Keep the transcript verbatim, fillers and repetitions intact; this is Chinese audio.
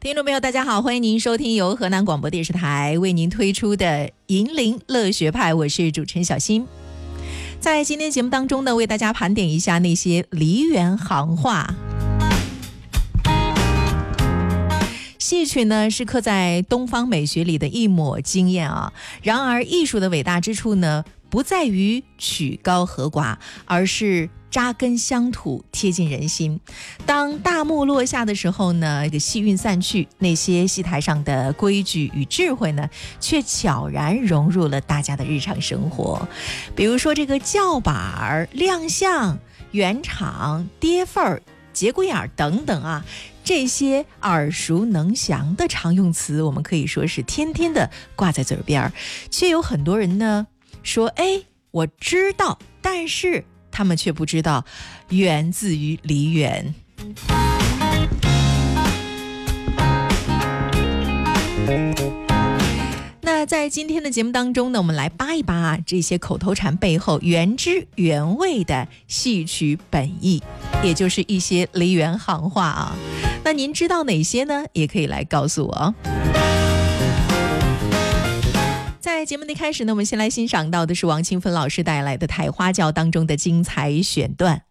听众朋友大家好，欢迎您收听由河南广播电视台为您推出的银铃乐学派，我是主持人小新。在今天节目当中呢，为大家盘点一下那些梨园行话。戏曲呢是刻在东方美学里的一抹惊艳啊，然而艺术的伟大之处呢，不在于曲高和寡，而是扎根乡土，贴近人心。当大幕落下的时候呢，这个戏韵散去，那些戏台上的规矩与智慧呢，却悄然融入了大家的日常生活。比如说这个叫板儿、亮相、圆场、跌份儿、节骨眼儿等等啊，这些耳熟能详的常用词，我们可以说是天天的挂在嘴边，却有很多人呢说，哎，我知道，但是他们却不知道源自于梨园。那在今天的节目当中呢，我们来扒一扒这些口头禅背后原汁原味的戏曲本意，也就是一些梨园行话啊。那您知道哪些呢？也可以来告诉我。在节目的开始呢，我们先来欣赏到的是王清芬老师带来的《台花轿》当中的精彩选段。